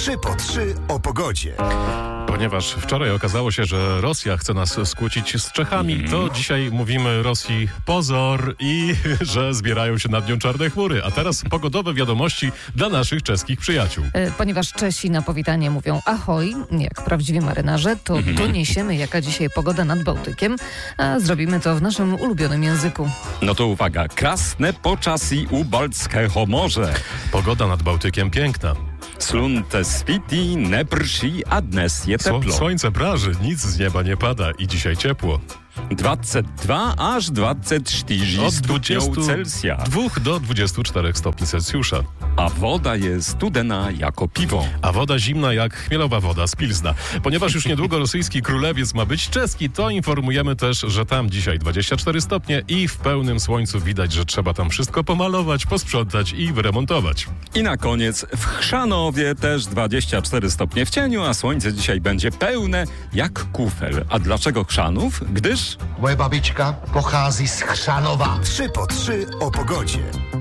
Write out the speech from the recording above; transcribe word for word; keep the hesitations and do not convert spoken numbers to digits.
trzy po trzy o pogodzie. Ponieważ wczoraj okazało się, że Rosja chce nas skłócić z Czechami, mm. to dzisiaj mówimy Rosji pozor i że zbierają się nad nią czarne chmury. A teraz pogodowe wiadomości dla naszych czeskich przyjaciół. Ponieważ Czesi na powitanie mówią ahoj, jak prawdziwi marynarze, to mm. doniesiemy, jaka dzisiaj pogoda nad Bałtykiem, a zrobimy to w naszym ulubionym języku. No to uwaga, krasne poczasí u Baltského morze. Pogoda nad Bałtykiem piękna. Slunce svítí, neprší a dnes je teplo. Słońce praży, nic z nieba nie pada i dzisiaj ciepło. dwadzieścia dwa aż dwadzieścia cztery Od stopni Celsja. dwóch do dwudziestu czterech stopni Celsjusza. A woda jest studena jako piwo. A woda zimna jak chmielowa woda z Pilzna. Ponieważ już niedługo rosyjski królewiec ma być czeski, to informujemy też, że tam dzisiaj dwadzieścia cztery stopnie i w pełnym słońcu widać, że trzeba tam wszystko pomalować, posprzątać i wyremontować. I na koniec w Chrzanowie też dwadzieścia cztery stopnie w cieniu, a słońce dzisiaj będzie pełne jak kufel. A dlaczego Chrzanów? Gdyż moje babička pochází z Chrzanowa. trzy po trzy o pogodzie.